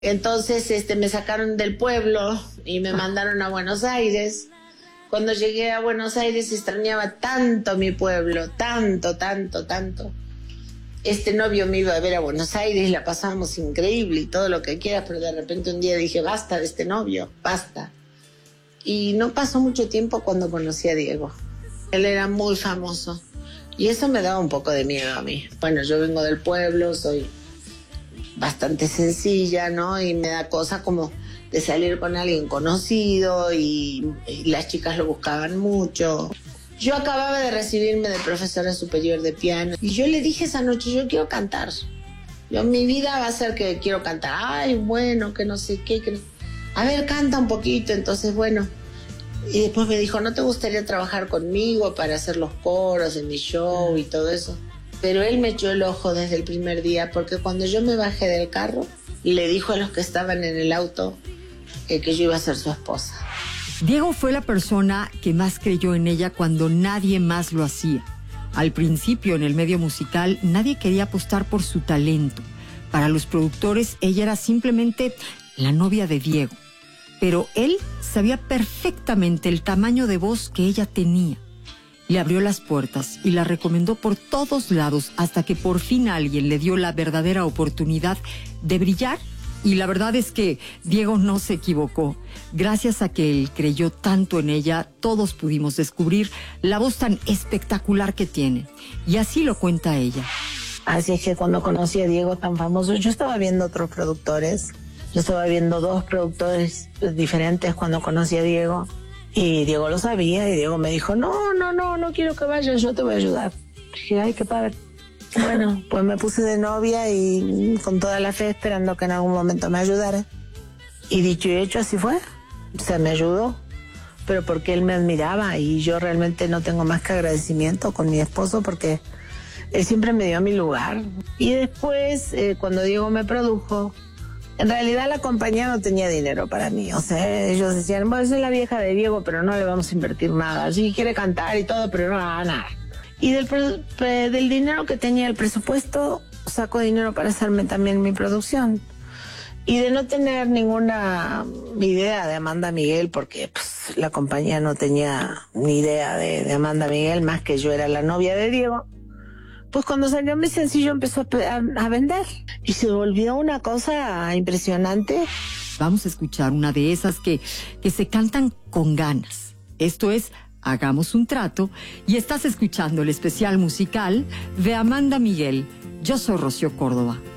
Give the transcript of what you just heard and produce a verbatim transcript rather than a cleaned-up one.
Entonces este, me sacaron del pueblo y me mandaron a Buenos Aires. Cuando llegué a Buenos Aires extrañaba tanto mi pueblo, tanto, tanto, tanto. Este novio me iba a ver a Buenos Aires, la pasábamos increíble y todo lo que quieras, pero de repente un día dije, basta de este novio, basta. Y no pasó mucho tiempo cuando conocí a Diego. Él era muy famoso y eso me daba un poco de miedo a mí. Bueno, yo vengo del pueblo, soy bastante sencilla, ¿no? Y me da cosa como de salir con alguien conocido y, y las chicas lo buscaban mucho. Yo acababa de recibirme de profesora superior de piano y yo le dije esa noche, yo quiero cantar. Yo, mi vida va a ser que quiero cantar. Ay, bueno, que no sé qué. Que no... A ver, canta un poquito. Entonces, bueno. Y después me dijo, ¿no te gustaría trabajar conmigo para hacer los coros en mi show y todo eso? Pero él me echó el ojo desde el primer día porque cuando yo me bajé del carro, le dijo a los que estaban en el auto eh, que yo iba a ser su esposa. Diego fue la persona que más creyó en ella cuando nadie más lo hacía. Al principio, en el medio musical, nadie quería apostar por su talento. Para los productores, ella era simplemente la novia de Diego. Pero él sabía perfectamente el tamaño de voz que ella tenía. Le abrió las puertas y la recomendó por todos lados hasta que por fin alguien le dio la verdadera oportunidad de brillar. Y la verdad es que Diego no se equivocó. Gracias a que él creyó tanto en ella, todos pudimos descubrir la voz tan espectacular que tiene. Y así lo cuenta ella. Así es que cuando conocí a Diego tan famoso, yo estaba viendo otros productores. Yo estaba viendo dos productores diferentes cuando conocí a Diego. Y Diego lo sabía y Diego me dijo, no, no, no, no quiero que vayas, yo te voy a ayudar. Dije, ay, qué padre. Bueno, pues me puse de novia y con toda la fe esperando que en algún momento me ayudara. Y dicho y hecho, así fue. O sea, me ayudó, pero porque él me admiraba y yo realmente no tengo más que agradecimiento con mi esposo porque él siempre me dio mi lugar. Y después, eh, cuando Diego me produjo, en realidad la compañía no tenía dinero para mí. O sea, ellos decían, bueno, soy la vieja de Diego, pero no le vamos a invertir nada. Sí, quiere cantar y todo, pero no va nada. Y del, del dinero que tenía el presupuesto, saco dinero para hacerme también mi producción. Y de no tener ninguna idea de Amanda Miguel, porque pues, la compañía no tenía ni idea de, de Amanda Miguel, más que yo era la novia de Diego, pues cuando salió mi sencillo empezó a, a vender. Y se volvió una cosa impresionante. Vamos a escuchar una de esas que, que se cantan con ganas. Esto es Hagamos un trato y estás escuchando el especial musical de Amanda Miguel. Yo soy Rocío Córdoba.